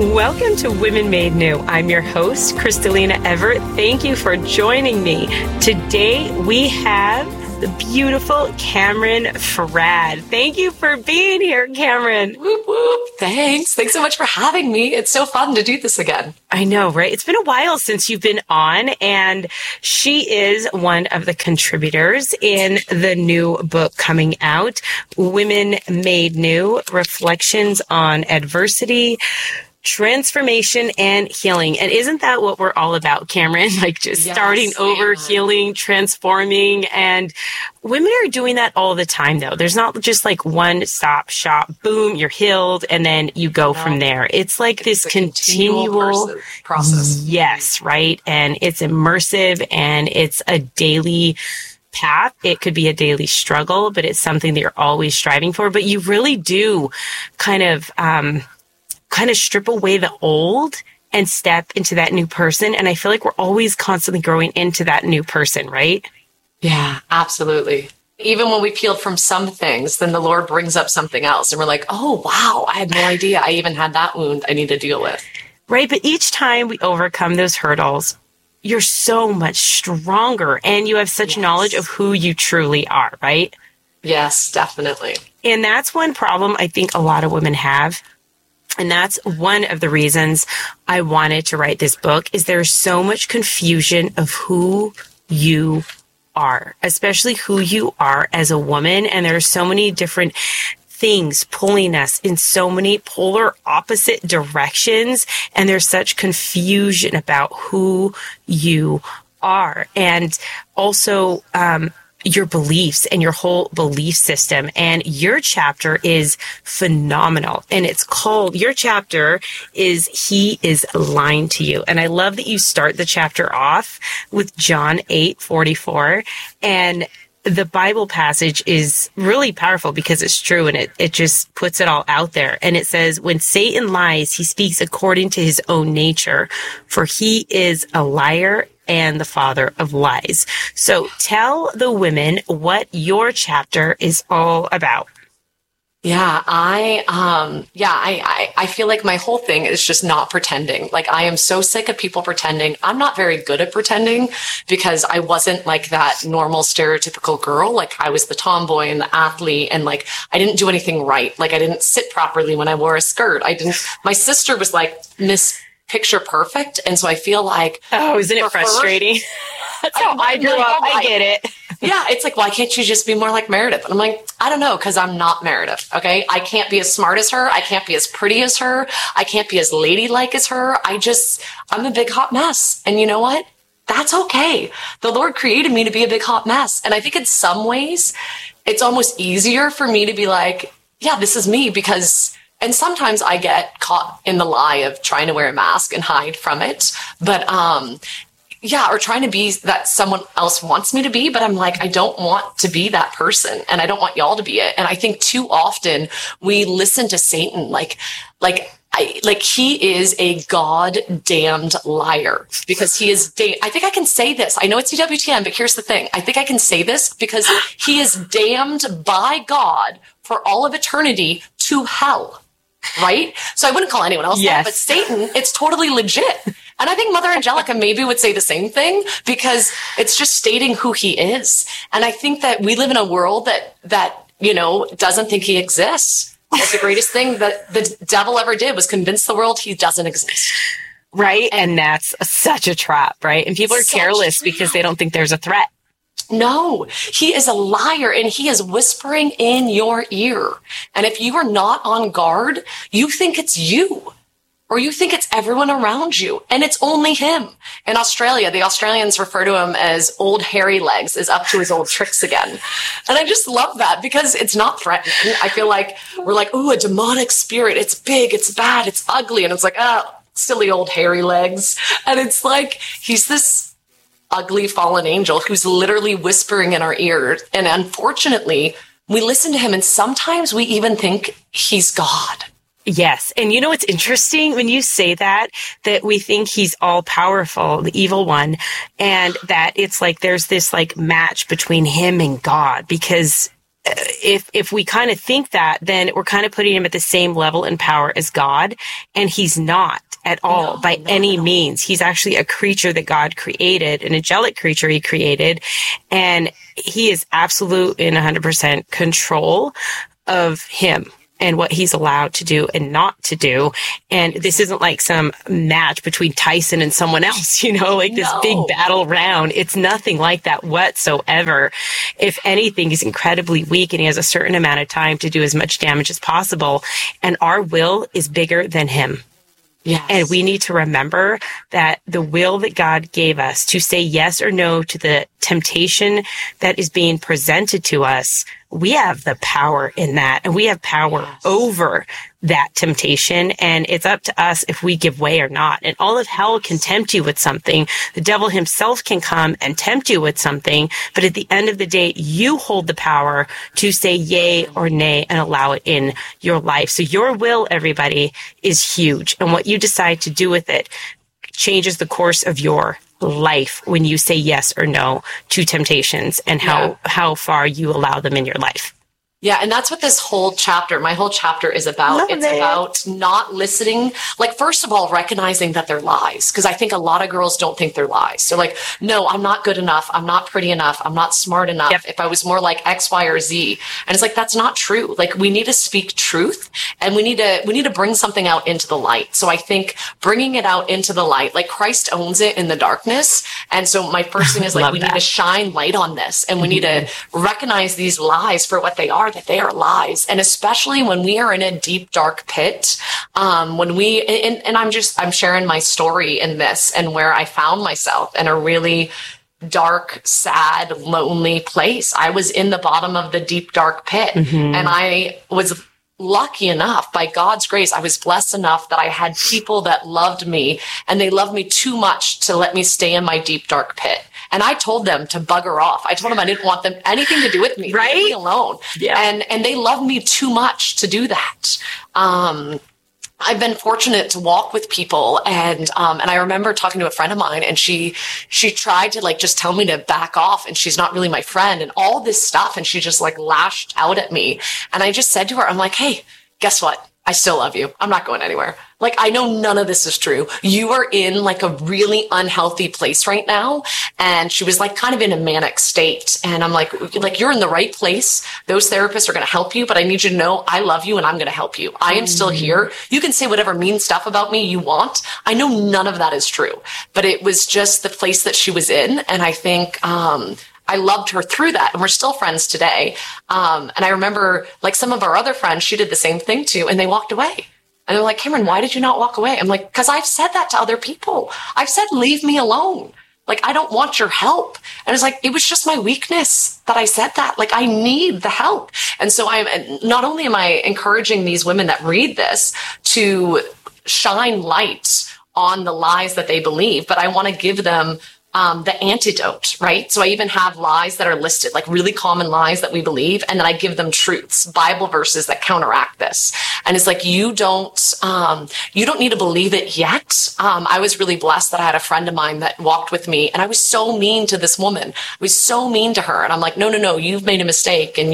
Welcome to Women Made New. I'm your host, Kristalina Everett. Thank you for joining me. Today we have the beautiful Cameron Farad. Thank you for being here, Cameron. Whoop, whoop. Thanks. Thanks so much for having me. It's so fun to do this again. I know, right? It's been a while since you've been on, and she is one of the contributors in the new book coming out, Women Made New, Reflections on Adversity, Transformation and Healing. And isn't that what we're all about, Cameron? Like just starting over, healing, transforming. And women are doing that all the time, though. There's not just like one stop shop, boom, you're healed, and then you go from there. It's like this continual process. Yes, right. And it's immersive and it's a daily path. It could be a daily struggle, but it's something that you're always striving for. But you really do kind of strip away the old and step into that new person. And I feel like we're always constantly growing into that new person, right? Yeah, absolutely. Even when we peeled from some things, then the Lord brings up something else. And we're like, oh, wow, I had no idea I even had that wound I need to deal with. Right. But each time we overcome those hurdles, you're so much stronger and you have such knowledge of who you truly are, right? Yes, definitely. And that's one problem I think a lot of women have. And that's one of the reasons I wanted to write this book is there's so much confusion of who you are, especially who you are as a woman. And there are so many different things pulling us in so many polar opposite directions. And there's such confusion about who you are. And also, your beliefs and your whole belief system. And your chapter is phenomenal. And it's called, your chapter is He is Lying to You. And I love that you start the chapter off with John 8:44. And the Bible passage is really powerful because it's true and it just puts it all out there. And it says, when Satan lies, he speaks according to his own nature, for he is a liar and the father of lies. So tell the women what your chapter is all about. Yeah, I feel like my whole thing is just not pretending. Like I am so sick of people pretending. I'm not very good at pretending because I wasn't like that normal stereotypical girl. Like I was the tomboy and the athlete and like I didn't do anything right. Like I didn't sit properly when I wore a skirt. My sister was like Miss Picture Perfect. And so I feel like, oh, isn't it frustrating? That's how I grew up. I get it. Yeah, it's like, why can't you just be more like Meredith? And I'm like, I don't know, because I'm not Meredith, okay? I can't be as smart as her. I can't be as pretty as her. I can't be as ladylike as her. I'm a big hot mess. And you know what? That's okay. The Lord created me to be a big hot mess. And I think in some ways, it's almost easier for me to be like, yeah, this is me and sometimes I get caught in the lie of trying to wear a mask and hide from it. But, or trying to be that someone else wants me to be, but I'm like, I don't want to be that person and I don't want y'all to be it. And I think too often we listen to Satan like he is a God-damned liar because he is, I think I can say this. I know it's EWTN, but here's the thing. I think I can say this because he is damned by God for all of eternity to hell. Right? So I wouldn't call anyone else that, but Satan, it's totally legit. And I think Mother Angelica maybe would say the same thing because it's just stating who he is. And I think that we live in a world that doesn't think he exists. That's the greatest thing that the devil ever did was convince the world he doesn't exist. Right? And that's such a trap, right? And people are careless because they don't think there's a threat. No, he is a liar and he is whispering in your ear. And if you are not on guard, you think it's you or you think it's everyone around you and it's only him. In Australia, the Australians refer to him as old hairy legs, is up to his old tricks again. And I just love that because it's not threatening. I feel like we're like, ooh, a demonic spirit. It's big, it's bad, it's ugly. And it's like, silly old hairy legs. And it's like, he's this ugly fallen angel who's literally whispering in our ears. And unfortunately, we listen to him and sometimes we even think he's God. Yes. And you know what's interesting when you say that we think he's all powerful, the evil one, and that it's like there's this like match between him and God because if we kind of think that, then we're kind of putting him at the same level in power as God, and he's not at all by any means. He's actually a creature that God created, an angelic creature he created, and he is absolute in 100% control of him and what he's allowed to do and not to do. And this isn't like some match between Tyson and someone else, like this big battle round. It's nothing like that whatsoever. If anything, he's incredibly weak and he has a certain amount of time to do as much damage as possible. And our will is bigger than him. Yes. And we need to remember that the will that God gave us to say yes or no to the temptation that is being presented to us, we have the power in that, and we have power over that temptation. And it's up to us if we give way or not. And all of hell can tempt you with something. The devil himself can come and tempt you with something. But at the end of the day, you hold the power to say yay or nay and allow it in your life. So your will, everybody, is huge. And what you decide to do with it changes the course of your life when you say yes or no to temptations and how far you allow them in your life. Yeah, and that's what my whole chapter is about. About not listening. Like, first of all, recognizing that they're lies. Because I think a lot of girls don't think they're lies. They're like, no, I'm not good enough. I'm not pretty enough. I'm not smart enough. Yep. If I was more like X, Y, or Z. And it's like, that's not true. Like, we need to speak truth, and we need to bring something out into the light. So I think bringing it out into the light, like Christ owns it in the darkness. And so my first thing is like, we need to shine light on this, and we need to recognize these lies for what they are, that they are lies. And especially when we are in a deep, dark pit, I'm sharing my story in this and where I found myself in a really dark, sad, lonely place. I was in the bottom of the deep, dark pit, and I was lucky enough, by God's grace, I was blessed enough that I had people that loved me, and they loved me too much to let me stay in my deep, dark pit. And I told them to bugger off. I told them I didn't want them anything to do with me. Right? Leave me alone. Yeah. And they loved me too much to do that. I've been fortunate to walk with people, and I remember talking to a friend of mine, and she tried to just tell me to back off, and she's not really my friend and all this stuff. And she just lashed out at me. And I just said to her, I'm like, hey, guess what? I still love you. I'm not going anywhere. I know none of this is true. You are in a really unhealthy place right now. And she was kind of in a manic state. And I'm like, you're in the right place. Those therapists are going to help you, but I need you to know I love you and I'm going to help you. I am still here. You can say whatever mean stuff about me you want. I know none of that is true, but it was just the place that she was in. And I think, I loved her through that, and we're still friends today. And I remember some of our other friends, she did the same thing too, and they walked away. And they're like, Cameron, why did you not walk away? I'm like, because I've said that to other people. I've said, leave me alone. I don't want your help. And it's it was just my weakness that I said that. I need the help. And so not only am I encouraging these women that read this to shine light on the lies that they believe, but I want to give them the antidote, right? So I even have lies that are listed, really common lies that we believe. And then I give them truths, Bible verses that counteract this. And it's you don't need to believe it yet. I was really blessed that I had a friend of mine that walked with me, and I was so mean to this woman. I was so mean to her. And I'm like, no, you've made a mistake. And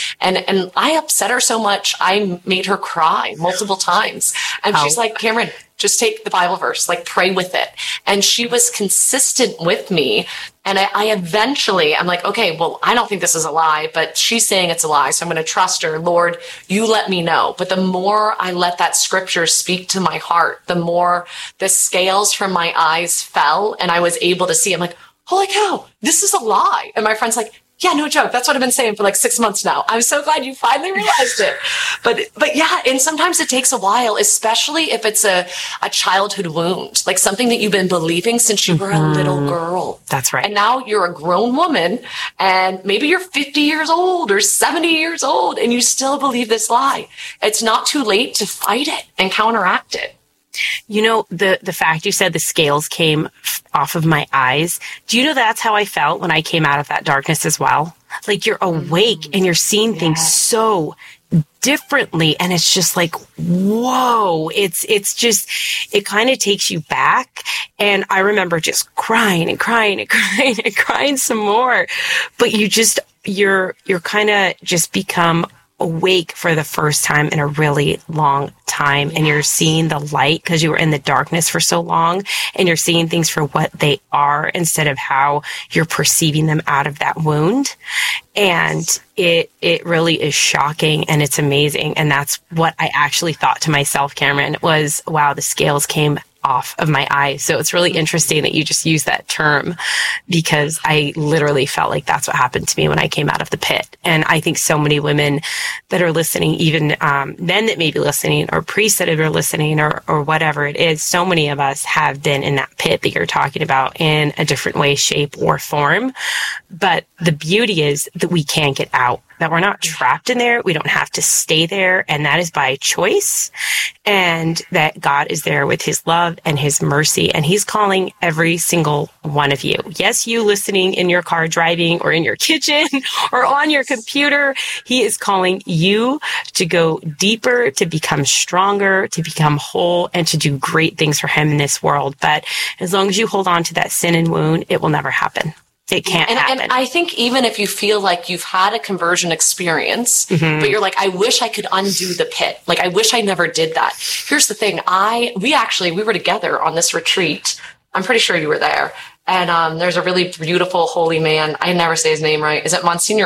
I upset her so much. I made her cry multiple times. And she's like, Cameron, just take the Bible verse, pray with it. And she was consistent with me. And I eventually, I'm like, okay, well, I don't think this is a lie, but she's saying it's a lie. So I'm going to trust her. Lord, you let me know. But the more I let that scripture speak to my heart, the more the scales from my eyes fell, and I was able to see. I'm like, holy cow, this is a lie. And my friend's like, yeah, no joke. That's what I've been saying for 6 months now. I'm so glad you finally realized it. But yeah, and sometimes it takes a while, especially if it's a childhood wound, something that you've been believing since you were a little girl. That's right. And now you're a grown woman, and maybe you're 50 years old or 70 years old, and you still believe this lie. It's not too late to fight it and counteract it. The fact you said the scales came off of my eyes. Do you know that's how I felt when I came out of that darkness as well? You're awake and you're seeing things so differently. And it's just whoa, it's just, it kind of takes you back. And I remember just crying and crying and crying and crying some more, but you just you're kind of just become awake for the first time in a really long time, and you're seeing the light because you were in the darkness for so long, and you're seeing things for what they are instead of how you're perceiving them out of that wound. And it really is shocking, and it's amazing. And that's what I actually thought to myself, Cameron, was, wow, the scales came off of my eyes. So it's really interesting that you just use that term, because I literally felt like that's what happened to me when I came out of the pit. And I think so many women that are listening, even men that may be listening, or priests that are listening, or whatever it is, so many of us have been in that pit that you're talking about in a different way, shape, or form. But the beauty is that we can get out, that we're not trapped in there. We don't have to stay there. And that is by choice. And that God is there with his love and his mercy. And he's calling every single one of you. Yes, you listening in your car driving, or in your kitchen, or on your computer. He is calling you to go deeper, to become stronger, to become whole, and to do great things for him in this world. But as long as you hold on to that sin and wound, it will never happen. It can't happen. And I think even if you feel like you've had a conversion experience, but you're like, I wish I could undo the pit. Like, I wish I never did that. Here's the thing. We were together on this retreat. I'm pretty sure you were there. And there's a really beautiful, holy man. I never say his name right. Is it Monsignor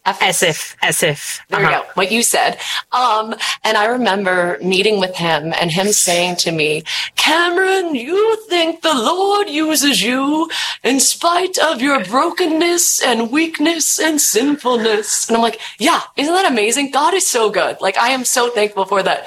Esif? There we go. What you said. And I remember meeting with him and him saying to me, Cameron, you think the Lord uses you in spite of your brokenness and weakness and sinfulness. And I'm like, yeah, isn't that amazing? God is so good. Like, I am so thankful for that.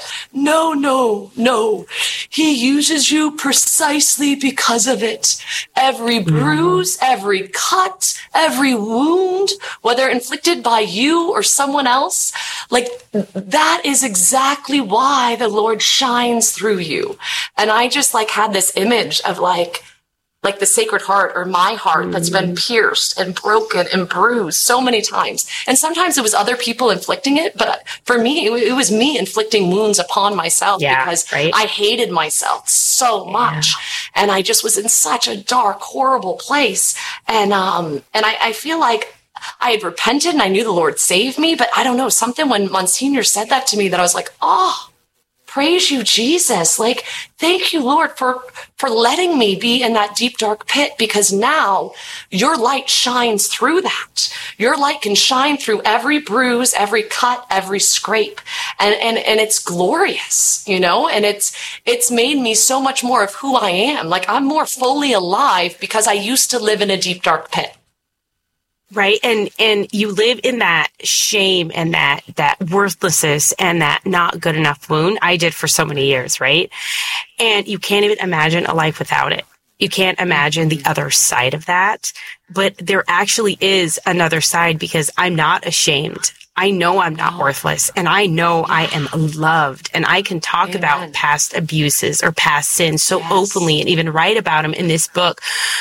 No. He uses you precisely because of it. Every bruise, every cut, every wound, whether inflicted by you or someone else, like, that is exactly why the Lord shines through you. And I just had this image of like the Sacred Heart, or my heart that's been pierced and broken and bruised so many times. And sometimes it was other people inflicting it, but for me, it was me inflicting wounds upon myself, because I hated myself so much. And I just was in such a dark, horrible place. And I feel like I had repented and I knew the Lord saved me, but I don't know, something when Monsignor said that to me, that I was like, oh, praise you, Jesus. Like, thank you, Lord, for letting me be in that deep, dark pit, because now your light shines through that. Your light can shine through every bruise, every cut, every scrape. And it's glorious, and it's made me so much more of who I am. Like, I'm more fully alive because I used to live in a deep, dark pit. Right. And you live in that shame and that worthlessness and that not good enough wound. I did for so many years. Right. And you can't even imagine a life without it. You can't imagine the other side of that. But there actually is another side, because I'm not ashamed. I know I'm not worthless, and I know I am loved, and I can talk about past abuses or past sins so openly, and even write about them in this book.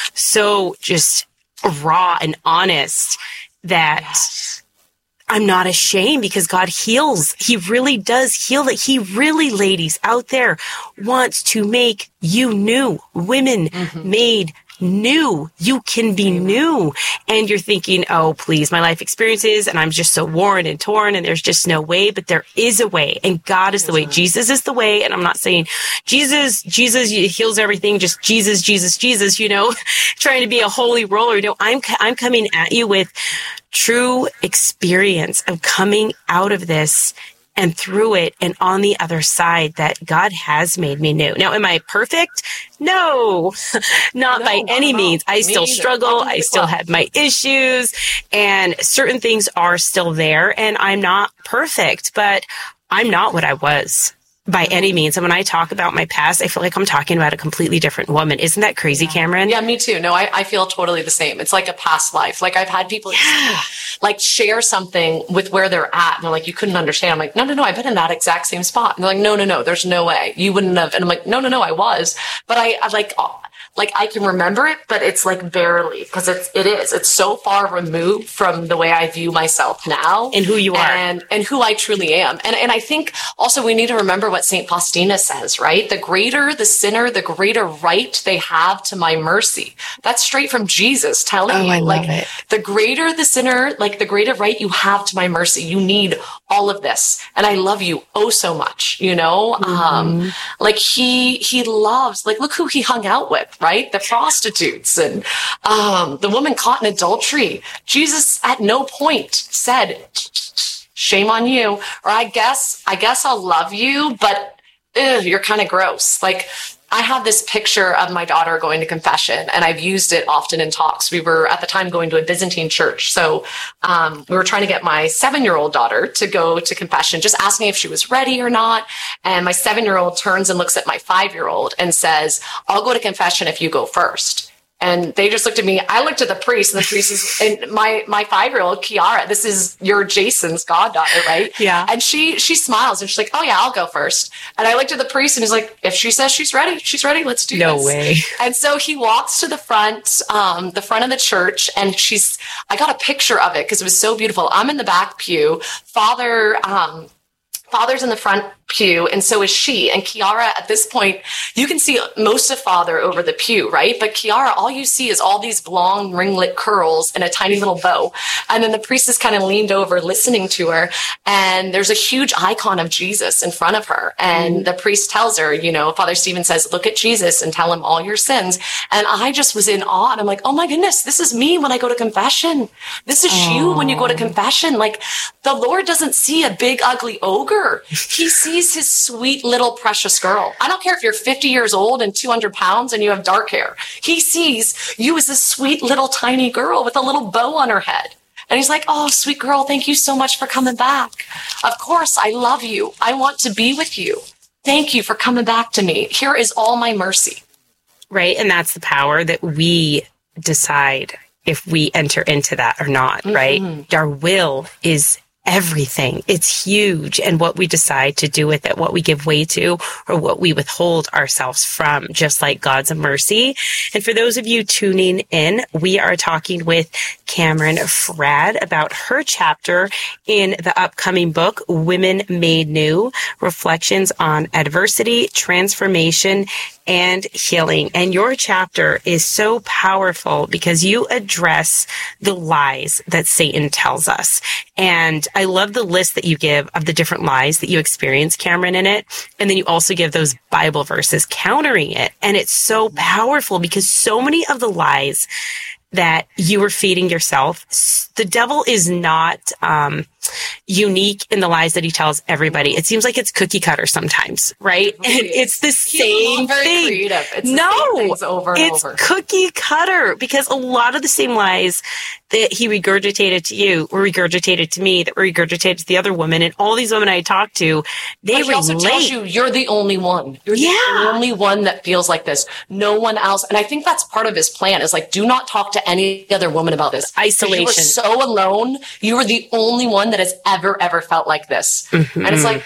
So just raw and honest, that I'm not ashamed, because God heals. He really does heal. That He really, ladies out there, wants to make you new. Women made new. You can be new. And you're thinking, oh, please, my life experiences, and I'm just so worn and torn, and there's just no way. But there is a way, and God is the way. Jesus is the way. And I'm not saying Jesus heals everything, just Jesus, trying to be a holy roller. No, I'm coming at you with true experience of coming out of this and through it and on the other side, that God has made me new. Now, am I perfect? No, not by any means. I still struggle. I still have my issues, and certain things are still there, and I'm not perfect, but I'm not what I was by any means. And when I talk about my past, I feel like I'm talking about a completely different woman. Isn't that crazy, Cameron? Yeah, me too. No, I feel totally the same. It's like a past life. Like, I've had people share something with where they're at, and they're like, you couldn't understand. I'm like, no, I've been in that exact same spot. And they're like, no, there's no way. You wouldn't have. And I'm like, no, I was. But I like I can remember it, but it's like barely, because it's so far removed from the way I view myself now and who you are and who I truly am. And I think also we need to remember what St. Faustina says, right? The greater the sinner, the greater right they have to my mercy. That's straight from Jesus telling you, I like, love it. the greater the sinner, like the greater right you have to my mercy. You need all of this. And I love you oh so much, you know? Like he loves, like, look who he hung out with, right? The prostitutes and the woman caught in adultery. Jesus at no point said, shame on you, or I guess I'll love you, but you're kind of gross. Like, I have this picture of my daughter going to confession, and I've used it often in talks. We were at the time going to a Byzantine church. So we were trying to get my 7-year-old daughter to go to confession, just asking if she was ready or not. And my 7-year-old turns and looks at my 5-year-old and says, I'll go to confession if you go first. And they just looked at me. I looked at the priest, and the priest is, and my 5-year-old, Kiara, this is your Jason's goddaughter, right? Yeah. And she smiles and she's like, oh yeah, I'll go first. And I looked at the priest and he's like, if she says she's ready, let's do this. No way. And so he walks to the front of the church, and I got a picture of it because it was so beautiful. I'm in the back pew. Father's in the front pew, and so is she. And Kiara, at this point, you can see most of Father over the pew, right? But Kiara, all you see is all these long ringlet curls and a tiny little bow. And then the priest is kind of leaned over listening to her, and there's a huge icon of Jesus in front of her. And the priest tells her, you know, Father Stephen says, look at Jesus and tell him all your sins. And I just was in awe. And I'm like, oh my goodness, this is me when I go to confession. This is you when you go to confession. Like, the Lord doesn't see a big, ugly ogre. He sees his sweet little precious girl. I don't care if you're 50 years old and 200 pounds and you have dark hair. He sees you as this sweet little tiny girl with a little bow on her head. And he's like, oh, sweet girl, thank you so much for coming back. Of course, I love you. I want to be with you. Thank you for coming back to me. Here is all my mercy. Right. And that's the power that we decide if we enter into that or not, right? Our will is everything. It's huge. And what we decide to do with it, what we give way to, or what we withhold ourselves from, just like God's mercy. And for those of you tuning in, we are talking with Cameron Fradd about her chapter in the upcoming book, Women Made New, Reflections on Adversity, Transformation, and Healing. And your chapter is so powerful because you address the lies that Satan tells us. And I love the list that you give of the different lies that you experience, Cameron, in it. And then you also give those Bible verses countering it. And it's so powerful because so many of the lies that you were feeding yourself, the devil is not unique in the lies that he tells everybody. It seems like it's cookie cutter sometimes, right? And it's the same thing. Creative. It's it's cookie cutter, because a lot of the same lies that he regurgitated to you were regurgitated to me, that were regurgitated to the other woman, and all these women I talked to, they relate. He also tells you you're the only one. You're the only one that feels like this. No one else. And I think that's part of his plan, is like, do not talk to any other woman about this. Isolation. You were so alone. You were the only one that has ever felt like this. And it's like,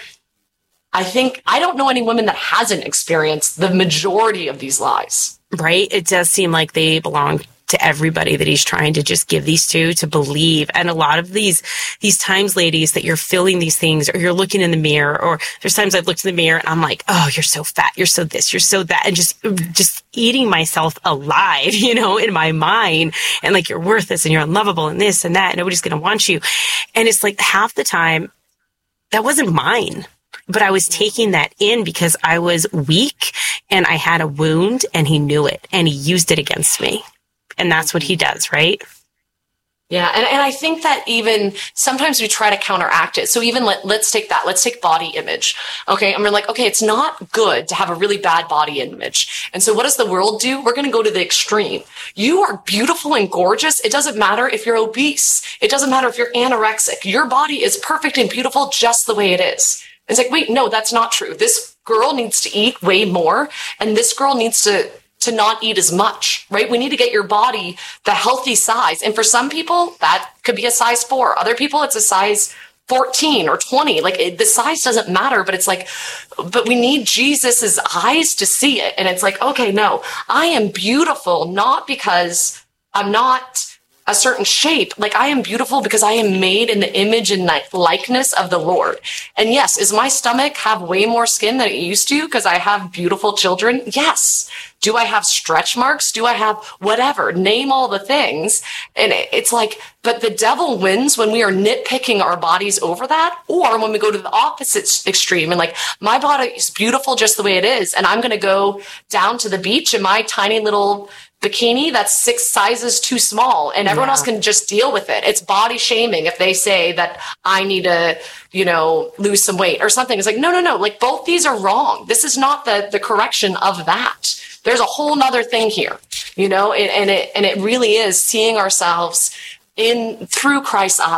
I don't know any woman that hasn't experienced the majority of these lies. Right? It does seem like they belong to everybody that he's trying to just give these to believe. And a lot of these times, ladies, that you're feeling these things, or you're looking in the mirror, or there's times I've looked in the mirror and I'm like, oh, you're so fat, you're so this, you're so that, and just eating myself alive, you know, in my mind, and like, you're worthless and you're unlovable and this and that, and nobody's going to want you. And it's like, half the time that wasn't mine, but I was taking that in because I was weak and I had a wound, and he knew it and he used it against me. And that's what he does, right? Yeah. And I think that even sometimes we try to counteract it. So even let's take that. Let's take body image. Okay. And we're like, okay, it's not good to have a really bad body image. And so what does the world do? We're going to go to the extreme. You are beautiful and gorgeous. It doesn't matter if you're obese. It doesn't matter if you're anorexic. Your body is perfect and beautiful just the way it is. It's like, wait, no, that's not true. This girl needs to eat way more, and this girl needs to not eat as much, right? We need to get your body the healthy size. And for some people, that could be a size 4. Other people, it's a size 14 or 20. Like the size doesn't matter, but it's like, but we need Jesus's eyes to see it. And it's like, okay, no, I am beautiful, not because I'm not a certain shape. Like I am beautiful because I am made in the image and likeness of the Lord. And yes, does my stomach have way more skin than it used to because I have beautiful children? Yes. Do I have stretch marks? Do I have whatever? Name all the things. And it's like, but the devil wins when we are nitpicking our bodies over that, or when we go to the opposite extreme and like, my body is beautiful just the way it is. And I'm going to go down to the beach in my tiny little bikini that's 6 sizes too small, and everyone else can just deal with it. It's body shaming if they say that I need to, lose some weight or something. It's like, no. Like both these are wrong. This is not the correction of that. There's a whole nother thing here, and it really is seeing ourselves through Christ's eyes.